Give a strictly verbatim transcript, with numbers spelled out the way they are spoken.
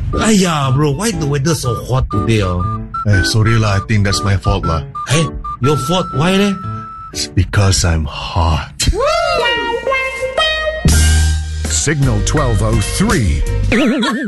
Aiya, bro, why the weather so hot today? Oh? Hey, sorry lah, I think that's my fault lah. Hey, your fault? Why eh? It's because I'm hot. Signal twelve oh three.